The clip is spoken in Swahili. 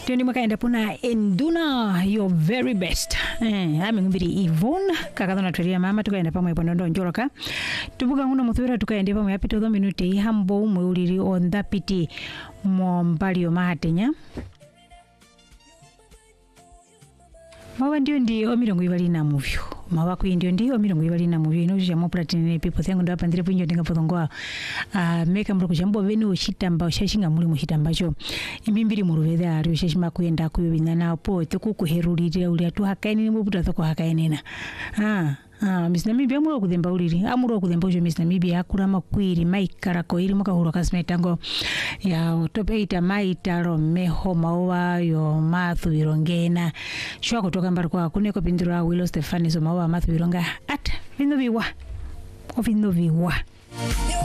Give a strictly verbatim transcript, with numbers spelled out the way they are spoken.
Tioni makaenda puna enduna your very best. Eh, ame ngubiri Yvonne kakadho naturia mama tukaenda pamwe ponondo njoroka. Tubuka nguna muthwira tukaenda pamwe apito tho minute hambo umwe uriri on thapiti mombalio mahatenya. Mawa ndio ndio mirongo ibali na muvyo. Mawa ku ndio ndio mirongo ibali na muvyo ino jamo platinum people thango ndo apandire punyo ndinga pothongoa ah meka mro kujambo bene ushitamba ushashinga muri mushitambacho imimbiri mu ruvede ari ushashima kuyenda kuyobina na po tukukuherurire uri atu hakaini mu buta ko hakainena ah ah misna mibi amuro kudemba uriri amuro kudemba ujo misna mibi akura makwiri maikara ko iri mukahuro kasmetango ya topeita maitaro meho mawa yo mathu irongena shwa kutoka mbar kwa kuneko pindura Willow Stephanie so mawa mathu ironga at vino viwa o vino viwa